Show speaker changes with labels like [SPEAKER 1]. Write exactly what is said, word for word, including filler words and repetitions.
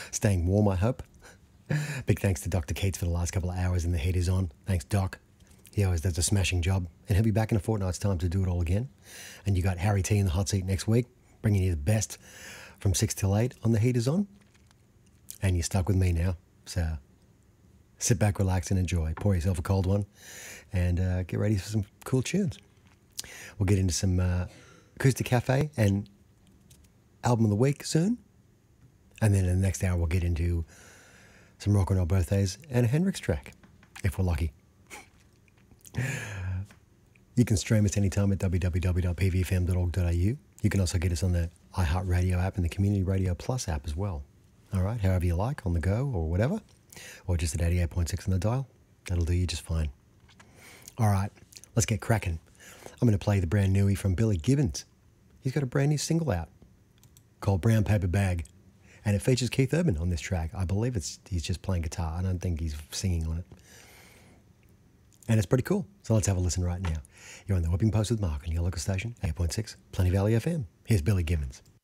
[SPEAKER 1] Staying warm, I hope. Big thanks to Doctor Keats for the last couple of hours and the heat is on. Thanks, Doc. He always does a smashing job. And he'll be back in a fortnight's time to do it all again. And you got Harry T in the hot seat next week, bringing you the best from six till eight on the heat is on. And you're stuck with me now. So sit back, relax, and enjoy. Pour yourself a cold one and uh, get ready for some cool tunes. We'll get into some uh, Acoustic Cafe and Album of the Week soon. And then in the next hour, we'll get into some rock and roll birthdays and a Hendrix track, if we're lucky. You can stream us anytime at w w w dot p v f m dot org dot a u. You can also get us on the iHeartRadio app and the Community Radio Plus app as well. All right, however you like, on the go or whatever, or just at eighty-eight point six on the dial. That'll do you just fine. All right, let's get cracking. I'm going to play the brand newie from Billy Gibbons. He's got a brand new single out called Brown Paper Bag, and it features Keith Urban on this track. I believe it's he's just playing guitar. I don't think he's singing on it. And it's pretty cool. So let's have a listen right now. You're on the Whipping Post with Mark on your local station, eight point six, Plenty Valley F M. Here's Billy Gibbons.